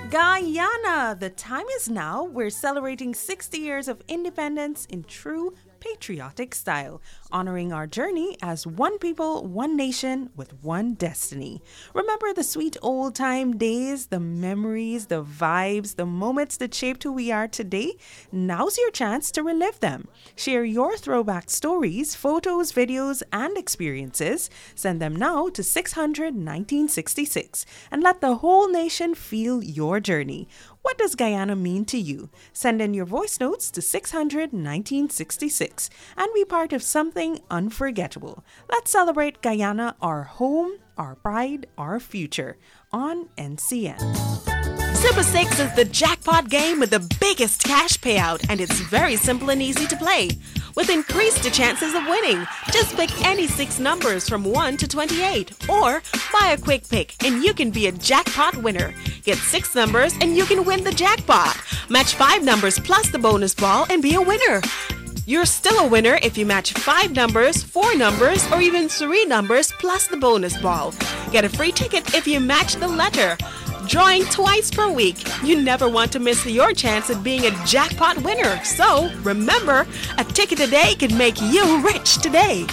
Guyana, the time is now. We're celebrating 60 years of independence in true patriotic style, honoring our journey as one people, one nation with one destiny. Remember the sweet old time days, the memories, the vibes, the moments that shaped who we are today? Now's your chance to relive them. Share your throwback stories, photos, videos, and experiences. Send them now to 600 1966 and let the whole nation feel your journey. What does Guyana mean to you? Send in your voice notes to 600 1966 and be part of something unforgettable. Let's celebrate Guyana, our home, our pride, our future on NCN. Super 6 is the jackpot game with the biggest cash payout, and it's very simple and easy to play. With increased chances of winning, just pick any 6 numbers from 1 to 28, or buy a quick pick and you can be a jackpot winner. Get 6 numbers and you can win the jackpot. Match 5 numbers plus the bonus ball and be a winner. You're still a winner if you match 5 numbers, 4 numbers, or even 3 numbers plus the bonus ball. Get a free ticket if you match the letter. Drawing twice per week. You never want to miss your chance at being a jackpot winner. So, remember, a ticket a day can make you rich today.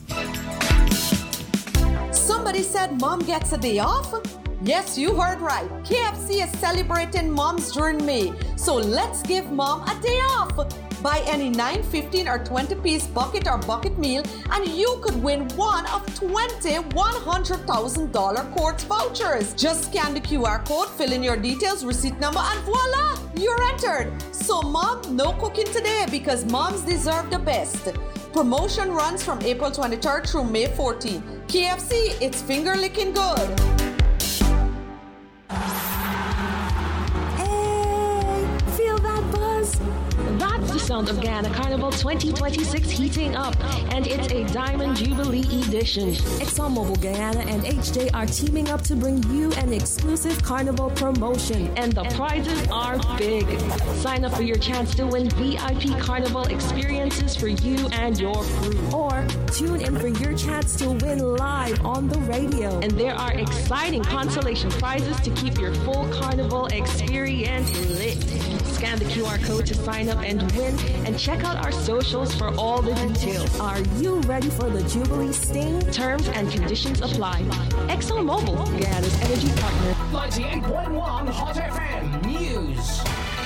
Somebody said mom gets a day off? Yes, you heard right. KFC is celebrating moms during May. So let's give mom a day off. Buy any 9, 15 or 20 piece bucket or bucket meal and you could win one of 20 $100,000 Quartz vouchers. Just scan the QR code, fill in your details, receipt number, and voila, you're entered. So mom, no cooking today because moms deserve the best. Promotion runs from April 23rd through May 14th. KFC, it's finger licking good. That's the sound of Guyana Carnival 2026 heating up, and it's a Diamond Jubilee edition. ExxonMobil Guyana and HJ are teaming up to bring you an exclusive carnival promotion. And the prizes are big. Sign up for your chance to win VIP carnival experiences for you and your crew. Or tune in for your chance to win live on the radio. And there are exciting consolation prizes to keep your full carnival experience lit. Scan the QR code to sign up and win, and check out our socials for all the details. Are you ready for the Jubilee sting? Terms and conditions apply. ExxonMobil, Guyana's energy partner. 98.1 Hot FM News.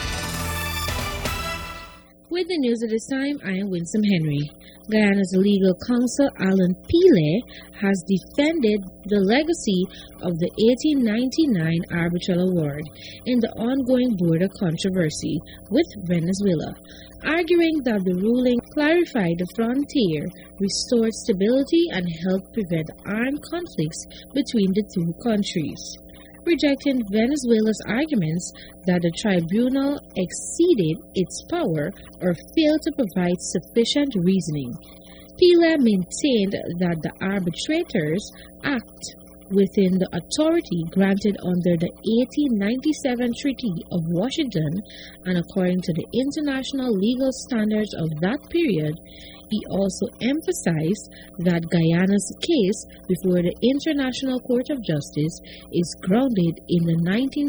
With the news at this time, I am Winsome Henry. Guyana's legal counsel, Alan Pile, has defended the legacy of the 1899 Arbitral Award in the ongoing border controversy with Venezuela, arguing that the ruling clarified the frontier, restored stability, and helped prevent armed conflicts between the two countries, rejecting Venezuela's arguments that the tribunal exceeded its power or failed to provide sufficient reasoning. Pila maintained that the arbitrators act within the authority granted under the 1897 Treaty of Washington, and according to the international legal standards of that period. He also emphasized that Guyana's case before the International Court of Justice is grounded in the 1966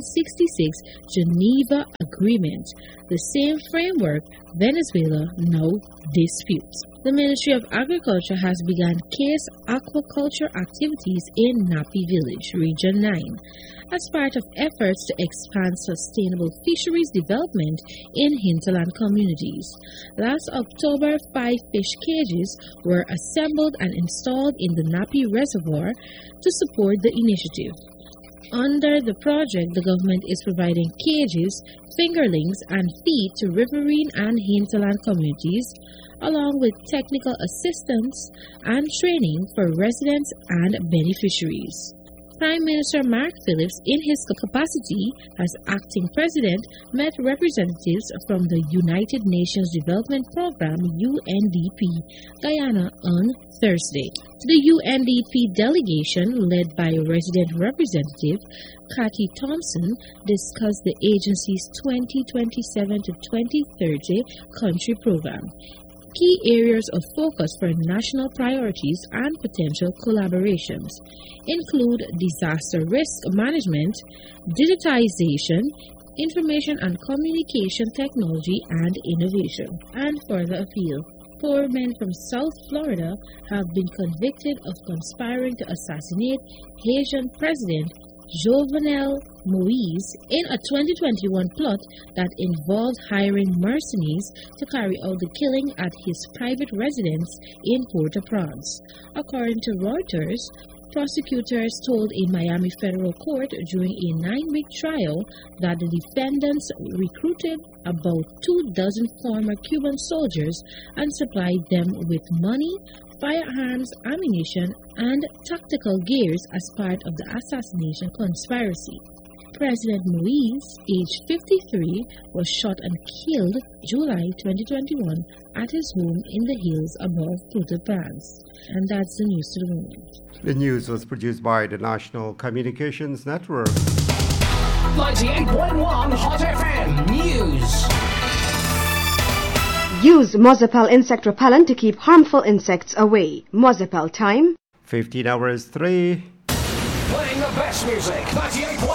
Geneva Agreement, the same framework Venezuela now disputes. The Ministry of Agriculture has begun case aquaculture activities in Napi Village, Region 9, as part of efforts to expand sustainable fisheries development in hinterland communities. Last October, 5 fish cages were assembled and installed in the Napi Reservoir to support the initiative. Under the project, the government is providing cages, fingerlings, and feed to riverine and hinterland communities, along with technical assistance and training for residents and beneficiaries. Prime Minister Mark Phillips, in his capacity as acting president, met representatives from the United Nations Development Program (UNDP) Guyana on Thursday. The UNDP delegation, led by resident representative Cathy Thompson, discussed the agency's 2027 to 2030 country program. Key areas of focus for national priorities and potential collaborations include disaster risk management, digitization, information and communication technology, and innovation. And further afield, 4 men from South Florida have been convicted of conspiring to assassinate Haitian President Jovenel Moïse in a 2021 plot that involved hiring mercenaries to carry out the killing at his private residence in Port-au-Prince. According to Reuters, prosecutors told a Miami federal court during a 9-week trial that the defendants recruited about 24 former Cuban soldiers and supplied them with money, firearms, ammunition, and tactical gears as part of the assassination conspiracy. President Moïse, aged 53, was shot and killed July 2021 at his home in the hills above Port-au-Prince. And that's the news to the moment. The news was produced by the National Communications Network. 98.1 Hot FM News. Use Mozapel insect repellent to keep harmful insects away. Mozapel time 15 hours 3. Playing the best music. 98.1